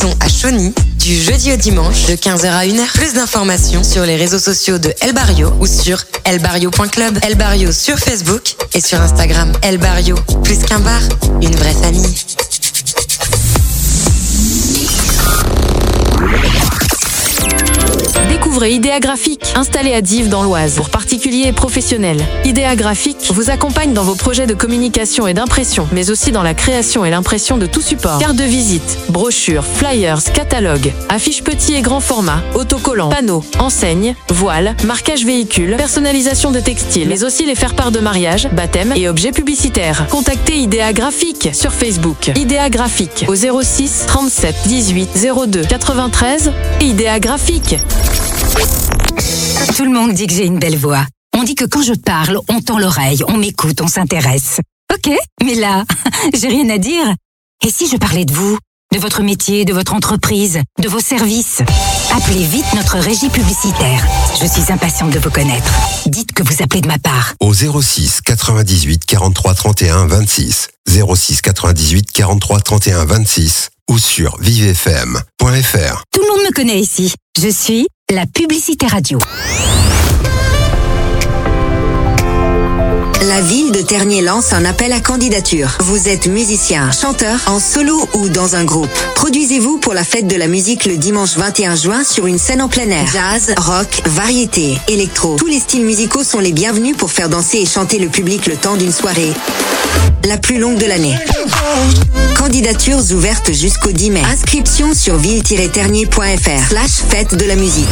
sont à Chauny, du jeudi au dimanche, de 15h à 1h. Plus d'informations sur les réseaux sociaux de El Barrio ou sur elbarrio.club. El Barrio sur Facebook et sur Instagram. El Barrio, plus qu'un bar, une vraie famille. Découvrez Idéa Graphique, installé à Dives dans l'Oise, pour particuliers et professionnels. Idéa Graphique vous accompagne dans vos projets de communication et d'impression, mais aussi dans la création et l'impression de tout support. Cartes de visite, brochures, flyers, catalogues, affiches petits et grands formats, autocollants, panneaux, enseignes, voiles, marquage véhicule, personnalisation de textiles, mais aussi les faire-part de mariage, baptême et objets publicitaires. Contactez Idéa Graphique sur Facebook. Idéa Graphique au 06 37 18 02 93 et Idéa Graphique. Tout le monde dit que j'ai une belle voix. On dit que quand je parle, on tend l'oreille, on m'écoute, on s'intéresse. Ok, mais là, j'ai rien à dire. Et si je parlais de vous, de votre métier, de votre entreprise, de vos services? Appelez vite notre régie publicitaire. Je suis impatiente de vous connaître. Dites que vous appelez de ma part. Au 06 98 43 31 26. 06 98 43 31 26 ou sur vivefm.fr. Tout le monde me connaît ici. Je suis la publicité radio. La ville de Tergnier lance un appel à candidature. Vous êtes musicien, chanteur, en solo ou dans un groupe. Produisez-vous pour la fête de la musique le dimanche 21 juin sur une scène en plein air. Jazz, rock, variété, électro. Tous les styles musicaux sont les bienvenus pour faire danser et chanter le public le temps d'une soirée la plus longue de l'année. Candidatures ouvertes jusqu'au 10 mai. Inscription sur ville-tergnier.fr/fête de la musique.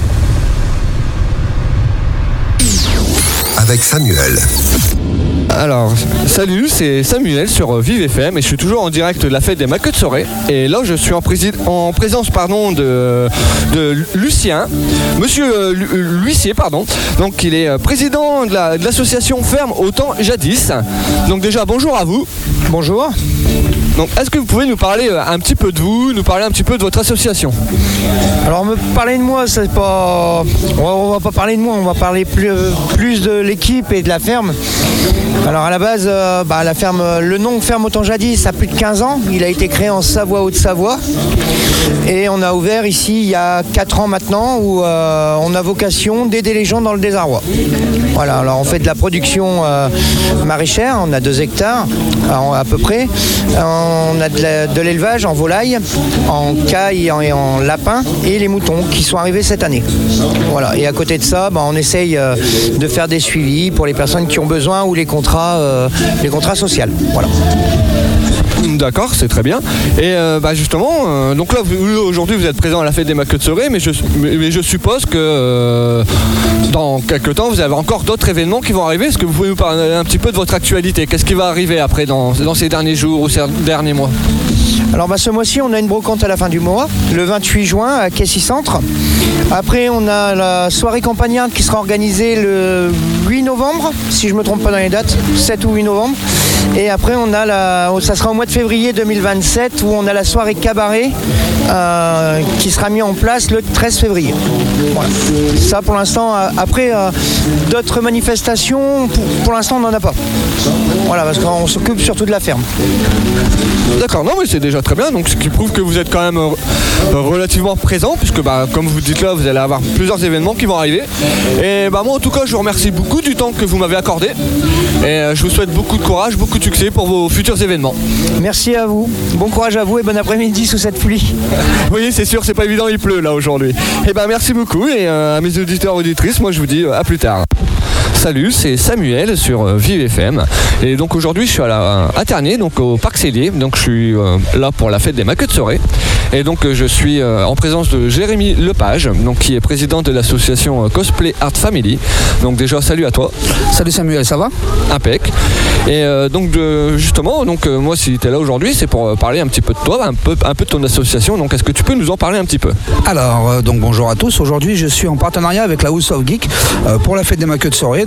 Avec Samuel. Alors, salut, c'est Samuel sur Vive FM et je suis toujours en direct de la fête des Maqueux de Soré. Et là, je suis en présence de Lucien, monsieur l'huissier, pardon. Donc, il est président de l'association Ferme au temps jadis. Donc déjà, bonjour à vous. Bonjour. Donc, est-ce que vous pouvez nous parler un petit peu de vous, nous parler un petit peu de votre association? Alors, me parler de moi, c'est pas... On va pas parler de moi, on va parler plus de l'équipe et de la ferme. Alors, à la base, la ferme, le nom Ferme au temps jadis a plus de 15 ans. Il a été créé en Savoie, Haute-Savoie. Et on a ouvert ici il y a 4 ans maintenant où on a vocation d'aider les gens dans le désarroi. Voilà, alors on fait de la production maraîchère, on a 2 hectares à peu près. On a de l'élevage en volaille, en caille et en lapin et les moutons qui sont arrivés cette année. Voilà, et à côté de ça, on essaye de faire des suivis pour les personnes qui ont besoin ou les contrats sociaux. Voilà. D'accord, c'est très bien. Et justement, donc là, aujourd'hui, vous êtes présent à la fête des Maqueux de Soré, mais je suppose que dans quelques temps, vous avez encore d'autres événements qui vont arriver. Est-ce que vous pouvez nous parler un petit peu de votre actualité? Qu'est-ce qui va arriver après dans ces derniers jours ou ces derniers mois? Alors ce mois-ci, on a une brocante à la fin du mois, le 28 juin à Kessy Centre. Après, on a la soirée campagnarde qui sera organisée le 8 novembre, si je ne me trompe pas dans les dates, 7 ou 8 novembre. Et après, ça sera au mois de février 2027 où on a la soirée cabaret qui sera mise en place le 13 février. Voilà. Ça pour l'instant. Après, d'autres manifestations, pour l'instant, on n'en a pas. Voilà, parce qu'on s'occupe surtout de la ferme. D'accord, non mais c'est déjà très bien, donc ce qui prouve que vous êtes quand même relativement présent, puisque comme vous dites là, vous allez avoir plusieurs événements qui vont arriver. Et moi en tout cas, je vous remercie beaucoup du temps que vous m'avez accordé. Et je vous souhaite beaucoup de courage, beaucoup de succès pour vos futurs événements. Merci à vous, bon courage à vous et bon après-midi sous cette pluie. Oui, c'est sûr, c'est pas évident, il pleut là aujourd'hui. Et merci beaucoup et à mes auditeurs et auditrices, moi je vous dis à plus tard. Salut, c'est Samuel sur Vive FM. Et donc aujourd'hui, je suis à Tergnier, donc au Parc Célier. Donc je suis là pour la fête des Maqueux de Soré. Et donc je suis en présence de Jérémy Lepage, donc qui est président de l'association Cosplay Art Family. Donc déjà, salut à toi. Salut Samuel, ça va? Impec. Et justement, moi si tu es là aujourd'hui, c'est pour parler un petit peu de toi, un peu de ton association. Donc est-ce que tu peux nous en parler un petit peu? Alors, bonjour à tous. Aujourd'hui, je suis en partenariat avec la House of Geek pour la fête des Maqueux de Soré.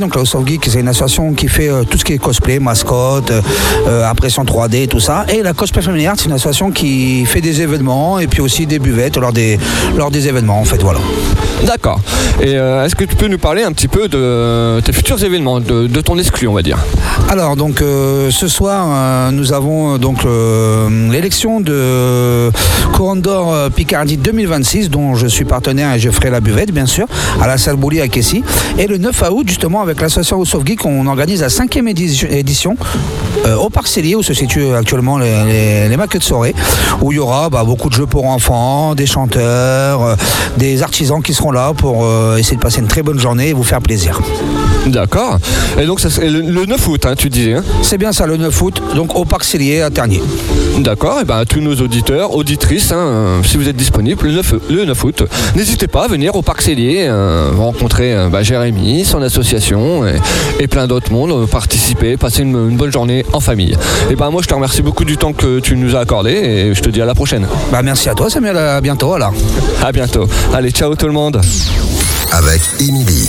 Donc la House of Geek, c'est une association qui fait tout ce qui est cosplay, mascotte, impression 3D, tout ça. Et la Cosplay Family Art, c'est une association qui fait des événements et puis aussi des buvettes lors des événements, en fait, voilà. D'accord. Et est-ce que tu peux nous parler un petit peu de tes futurs événements, de ton exclu, on va dire? Alors donc ce soir nous avons donc l'élection de Couronne d'Or Picardie 2026 dont je suis partenaire et je ferai la buvette bien sûr à la salle Bouli à Kessy. Et le 9 août justement avec l'association House of Geek on organise la 5e édition au Parc Célier où se situent actuellement les maquettes de soirée où il y aura beaucoup de jeux pour enfants, des chanteurs, des artisans qui seront là pour essayer de passer une très bonne journée et vous faire plaisir. D'accord. Et donc ça c'est le 9 août, hein, tu disais. Hein. C'est bien ça, le 9 août, donc au Parc Célier à Tergnier. D'accord. Et bien tous nos auditeurs, auditrices, si vous êtes disponibles le 9 août, n'hésitez pas à venir au Parc Célier, rencontrer Jérémy, son association et plein d'autres mondes, participer, passer une bonne journée en famille. Et moi je te remercie beaucoup du temps que tu nous as accordé et je te dis à la prochaine. Merci à toi Samuel, à bientôt alors. À bientôt. Allez, ciao tout le monde. Avec Émilie.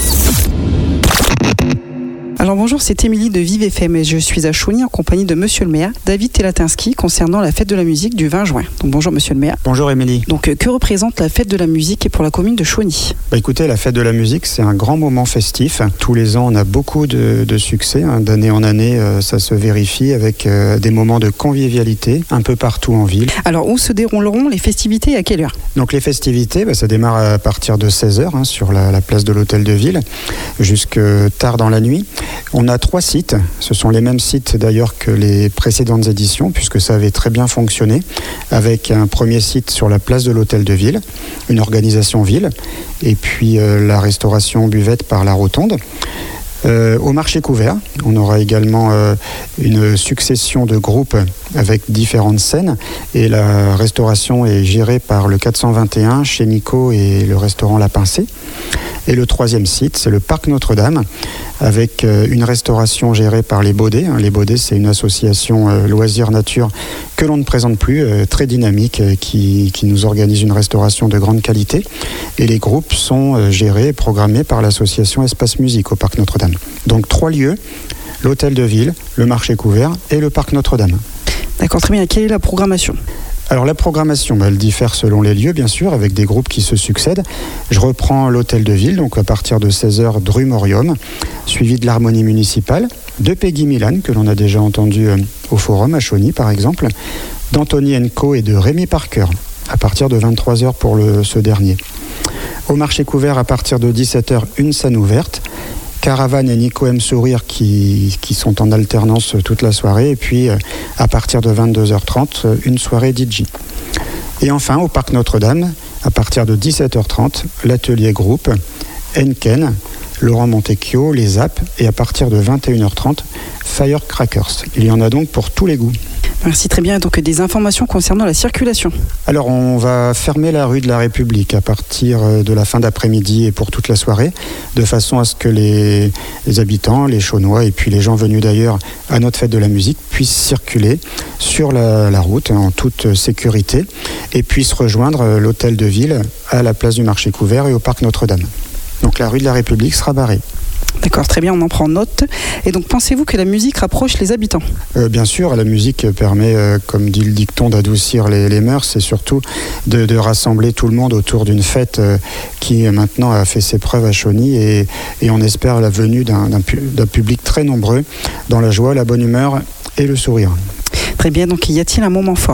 Alors bonjour, c'est Émilie de Vive FM et je suis à Chauny en compagnie de Monsieur le maire, David Telatinski, concernant la fête de la musique du 20 juin. Donc bonjour Monsieur le maire. Bonjour Émilie. Donc que représente la fête de la musique pour la commune de Chauny? Écoutez, la fête de la musique, c'est un grand moment festif. Tous les ans, on a beaucoup de succès. D'année en année, ça se vérifie avec des moments de convivialité un peu partout en ville. Alors où se dérouleront les festivités et à quelle heure? Donc les festivités, ça démarre à partir de 16h sur la place de l'Hôtel de Ville jusque tard dans la nuit. On a 3 sites, ce sont les mêmes sites d'ailleurs que les précédentes éditions puisque ça avait très bien fonctionné avec un premier site sur la place de l'Hôtel de Ville, une organisation ville et puis la restauration buvette par la Rotonde. Au marché couvert, on aura également une succession de groupes avec différentes scènes et la restauration est gérée par le 421 chez Nico et le restaurant La Pincée. Et le 3e site, c'est le Parc Notre-Dame avec une restauration gérée par les Baudets. Les Baudets, c'est une association loisirs nature que l'on ne présente plus, très dynamique, qui nous organise une restauration de grande qualité. Et les groupes sont gérés et programmés par l'association Espace Musique au Parc Notre-Dame. Donc 3 lieux, l'Hôtel de Ville, le marché couvert et le Parc Notre-Dame. D'accord, très bien. Quelle est la programmation ? Alors la programmation, elle diffère selon les lieux, bien sûr, avec des groupes qui se succèdent. Je reprends l'Hôtel de Ville, donc à partir de 16h, Dru Morium, suivi de l'Harmonie municipale, de Peggy Milan, que l'on a déjà entendu au Forum à Chauny, par exemple, d'Anthony Co et de Rémi Parker, à partir de 23h pour ce dernier. Au marché couvert, à partir de 17h, une scène ouverte. Caravane et Nico aime sourire qui sont en alternance toute la soirée. Et puis, à partir de 22h30, une soirée DJ. Et enfin, au Parc Notre-Dame, à partir de 17h30, l'atelier groupe, Henken, Laurent Montecchio, les Zap, et à partir de 21h30, Firecrackers. Il y en a donc pour tous les goûts. Merci, très bien. Donc des informations concernant la circulation. Alors on va fermer la rue de la République à partir de la fin d'après-midi et pour toute la soirée, de façon à ce que les habitants, les Chaunois et puis les gens venus d'ailleurs à notre fête de la musique puissent circuler sur la route en toute sécurité et puissent rejoindre l'Hôtel de Ville à la place du marché couvert et au Parc Notre-Dame. Donc la rue de la République sera barrée. D'accord, très bien, on en prend note. Et donc, pensez-vous que la musique rapproche les habitants ? Bien sûr, la musique permet, comme dit le dicton, d'adoucir les mœurs et surtout de rassembler tout le monde autour d'une fête qui maintenant a fait ses preuves à Chauny et on espère la venue d'un public très nombreux dans la joie, la bonne humeur et le sourire. Très bien, donc y a-t-il un moment fort ?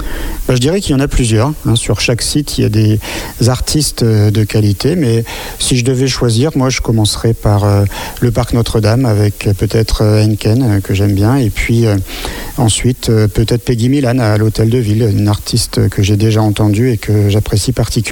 Je dirais qu'il y en a plusieurs. Sur chaque site, il y a des artistes de qualité, mais si je devais choisir, moi je commencerais par le Parc Notre-Dame avec peut-être Henken, que j'aime bien, et puis ensuite peut-être Peggy Milan à l'Hôtel de Ville, une artiste que j'ai déjà entendue et que j'apprécie particulièrement.